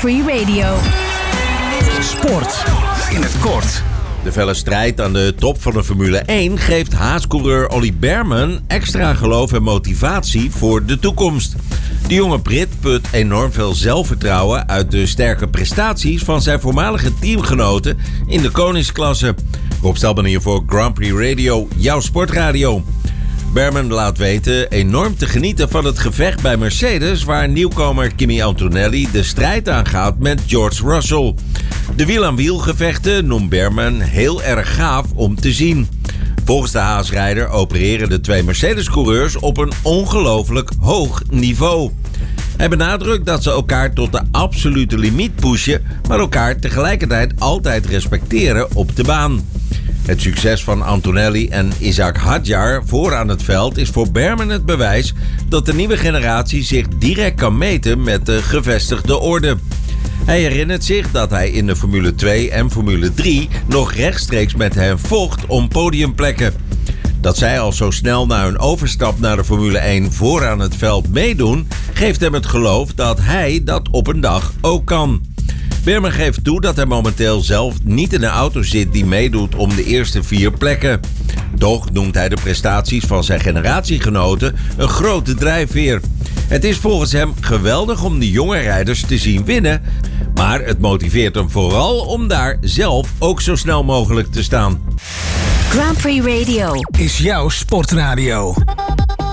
Prix Radio. Sport in het kort. De felle strijd aan de top van de Formule 1 geeft Haas-coureur Ollie Bearman extra geloof en motivatie voor de toekomst. De jonge Brit put enorm veel zelfvertrouwen uit de sterke prestaties van zijn voormalige teamgenoten in de koningsklasse. Rob Stelman hier voor Grand Prix Radio, jouw sportradio. Bearman laat weten enorm te genieten van het gevecht bij Mercedes, waar nieuwkomer Kimi Antonelli de strijd aangaat met George Russell. De wiel-aan-wiel gevechten noemt Bearman heel erg gaaf om te zien. Volgens de Haas-rijder opereren de twee Mercedes-coureurs op een ongelooflijk hoog niveau. Hij benadrukt dat ze elkaar tot de absolute limiet pushen, maar elkaar tegelijkertijd altijd respecteren op de baan. Het succes van Antonelli en Isaac Hadjar vooraan het veld is voor Bearman het bewijs dat de nieuwe generatie zich direct kan meten met de gevestigde orde. Hij herinnert zich dat hij in de Formule 2 en Formule 3 nog rechtstreeks met hen vocht om podiumplekken. Dat zij al zo snel na hun overstap naar de Formule 1 vooraan het veld meedoen, geeft hem het geloof dat hij dat op een dag ook kan. Bearman geeft toe dat hij momenteel zelf niet in een auto zit die meedoet om de eerste 4 plekken. Toch noemt hij de prestaties van zijn generatiegenoten een grote drijfveer. Het is volgens hem geweldig om de jonge rijders te zien winnen, maar het motiveert hem vooral om daar zelf ook zo snel mogelijk te staan. Grand Prix Radio is jouw sportradio.